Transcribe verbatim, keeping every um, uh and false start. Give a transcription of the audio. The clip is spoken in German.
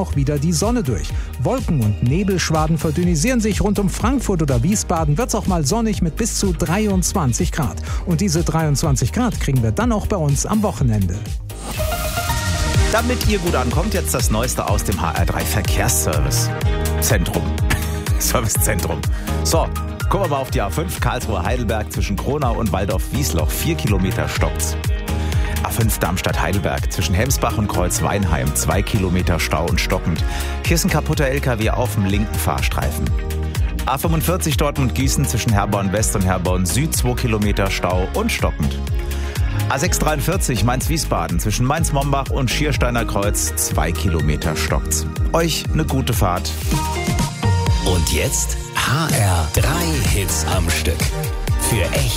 auch wieder die Sonne durch. Wolken- und Nebelschwaden verdünnisieren sich. Rund um Frankfurt oder Wiesbaden wird es auch mal sonnig mit bis zu dreiundzwanzig Grad. Und diese dreiundzwanzig Grad kriegen wir dann auch bei uns am Wochenende. Damit ihr gut ankommt, jetzt das Neueste aus dem H R drei Verkehrsservice. Zentrum. Servicezentrum. So, gucken wir mal auf die A fünf Karlsruhe-Heidelberg zwischen Kronau und Waldorf-Wiesloch. Vier Kilometer stockt's. A fünf Darmstadt-Heidelberg zwischen Hemsbach und Kreuzweinheim. Zwei Kilometer Stau und stockend. Hier ist ein kaputter L K W auf dem linken Fahrstreifen. A fünfundvierzig Dortmund-Gießen zwischen Herborn West und Herborn Süd. Zwei Kilometer Stau und stockend. A sechs dreiundvierzig Mainz-Wiesbaden zwischen Mainz-Mombach und Schiersteiner Kreuz. Zwei Kilometer stockt's. Euch eine gute Fahrt. Und jetzt H R drei Hits am Stück. Für echt